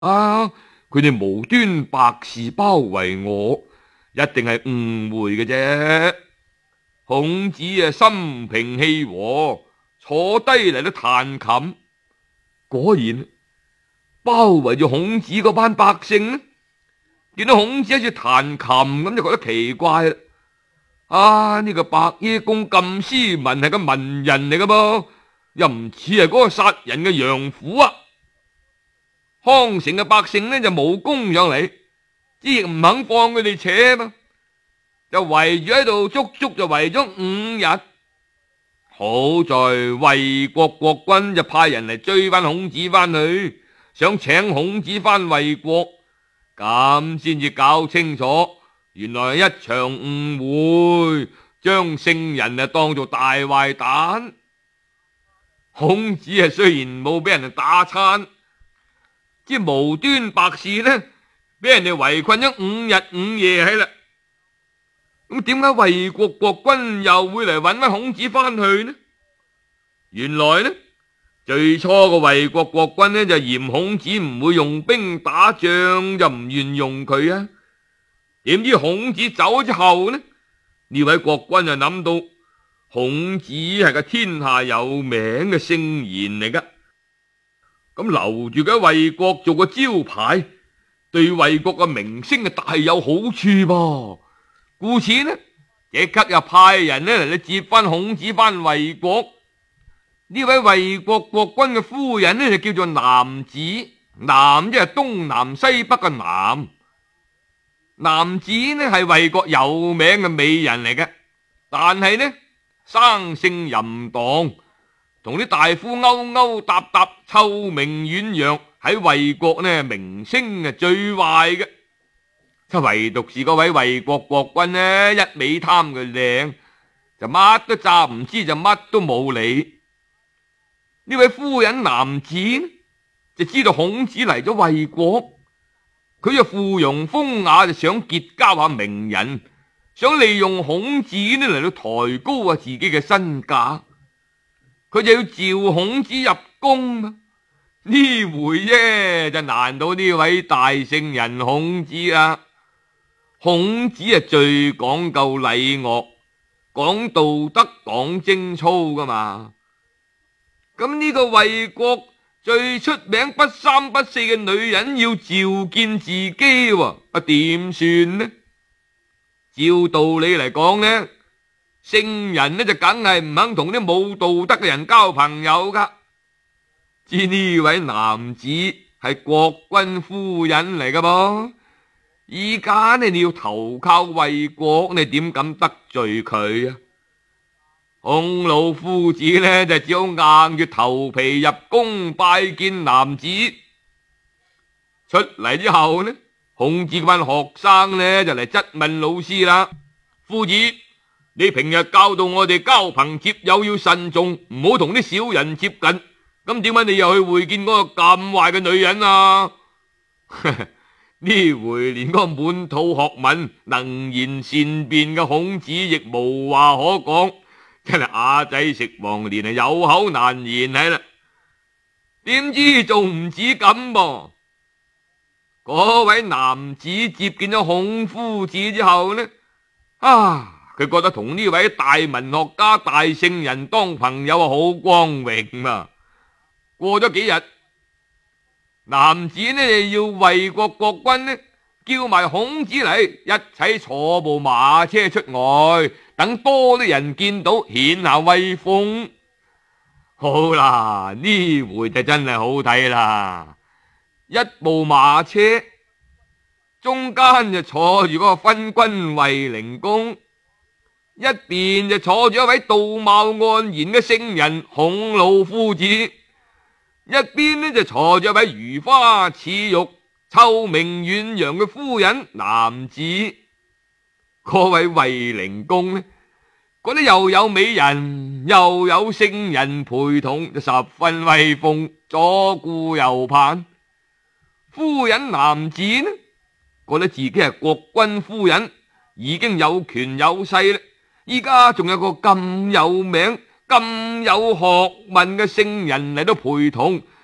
啊，佢哋無端白事包圍我，一定係誤會嘅啫。孔子啊，心平氣和，坐低嚟到彈琴，果然包圍住孔子嗰班百姓呢，見到孔子喺度彈琴咁就覺得奇怪啦。啊，呢個白耶公咁斯文，係個文人嚟噶噃，又唔似係嗰個殺人嘅楊虎啊。康城嘅百姓呢就冇攻上嚟，亦唔肯放佢哋扯嘛，就圍住喺度，足足就圍咗5日。好在衛國國君就派人嚟追翻孔子翻去，想請孔子翻衛國，咁先至搞清楚，原來係一場誤會，將聖人啊當做大壞蛋。孔子啊雖然冇俾人打餐，即係無端白事呢，俾人哋圍困咗5日5夜係啦。咁點解衛國國君又會嚟搵翻孔子翻去呢？原來呢，最初個衛國國君呢就嫌孔子唔會用兵打仗，就唔願用佢啊。點知孔子走之後呢，呢位國君就諗到孔子係個天下有名嘅聖賢嚟噶，咁留住佢喺衛國做個招牌，對衛國嘅名聲大有好處噃。故此呢，即刻又派人呢嚟接翻孔子翻衛國。呢位衛國國君嘅夫人呢就叫做南子，南即係東南西北嘅南。南子呢係衛國有名嘅美人嚟嘅，但係呢生性淫蕩，同啲大夫勾勾搭搭，臭名遠揚，喺衛國呢名聲係最壞嘅。唯獨是嗰位衛國國君呢，一味貪佢靚，就乜都詐唔知，就乜都冇理。呢位夫人南子就知道孔子嚟咗衛國，佢就附庸風雅，就想結交下名人，想利用孔子呢嚟到抬高下自己嘅身價。佢就要召孔子入宮啊！呢回啫就難到呢位大聖人孔子啦。孔子係最講究禮樂，講道德，講貞操噶嘛。咁呢個衛國最出名不三不四嘅女人要召見自己喎，點算呢？照道理嚟講呢，聖人呢就梗係唔肯同啲冇道德嘅人交朋友噶。知呢位男子係國君夫人嚟噶噃，而家你要投靠衛國，你點敢得罪佢啊？孔老夫子呢就只好硬住頭皮入宮拜見男子。出嚟之後呢，孔子班學生呢就嚟質問老師啦：夫子，你平日教導我哋交朋結友要慎重，唔好同啲小人接近，咁點解你又去會見嗰個咁壞嘅女人啊？呢回連個滿肚學問、能言善辯嘅孔子亦無話可講，真係啞仔食黃連啊，有口難言係啦。點知仲唔止咁噃？嗰位男子接見咗孔夫子之後呢，佢覺得同呢位大文學家、大聖人當朋友啊，好光榮嘛。過咗幾日，男子呢要衛國國君呢叫埋孔子嚟，一齊坐部馬車出外，等多啲人見到，顯下威風。好啦，呢回就真係好睇啦。一部馬車中間就坐住嗰個昏君衛靈公，一邊就坐住一位道貌岸然嘅聖人孔老夫子，一邊呢就坐住一位如花似玉、臭名遠揚嘅夫人南子。嗰位衛靈公呢，覺得又有美人又有聖人陪同，就十分威風，左顧右盼。夫人南子呢，覺得自己係國君夫人，已經有權有勢啦，依家仲有個咁有名、咁有學問嘅聖人嚟到陪同，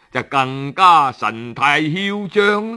就更加神態囂張。